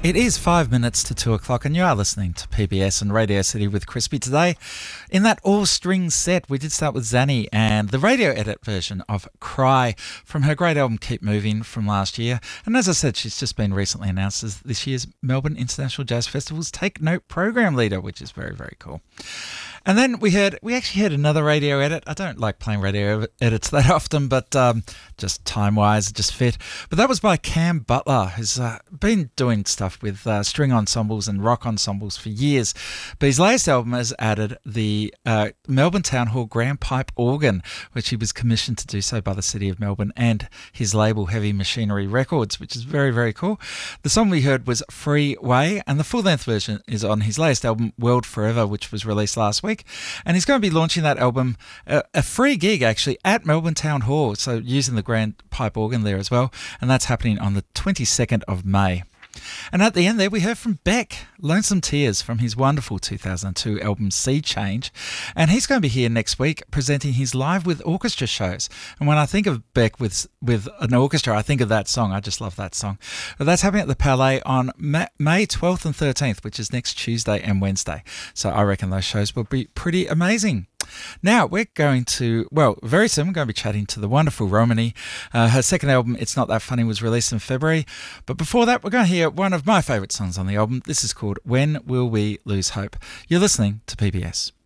It is 5 minutes to 2 o'clock, and you are listening to PBS and Radio City with Crispy. Today, in that all-string set, we did start with Zanny and the radio edit version of Cry from her great album Keep Moving from last year. And as I said, she's just been recently announced as this year's Melbourne International Jazz Festival's Take Note program leader, which is very, very cool. And then we actually heard another radio edit. I don't like playing radio edits that often, but just time-wise, it just fit. But that was by Cam Butler, who's been doing stuff with string ensembles and rock ensembles for years. But his latest album has added the Melbourne Town Hall Grand Pipe organ, which he was commissioned to do so by the City of Melbourne and his label Heavy Machinery Records, which is very, very cool. The song we heard was Free Way, and the full-length version is on his latest album, World Forever, which was released last week. And he's going to be launching that album, a free gig actually, at Melbourne Town Hall, so using the Grand Pipe organ there as well, and that's happening on the 22nd of May. And at the end there, we heard from Beck, Lonesome Tears, from his wonderful 2002 album Sea Change. And he's going to be here next week presenting his Live with Orchestra shows. And when I think of Beck with an orchestra, I think of that song. I just love that song. But that's happening at the Palais on May 12th and 13th, which is next Tuesday and Wednesday. So I reckon those shows will be pretty amazing. Now, we're going to, very soon we're going to be chatting to the wonderful Romany. Her second album, It's Not That Funny, was released in February. But before that, we're going to hear one of my favourite songs on the album. This is called When Will We Lose Hope? You're listening to PBS.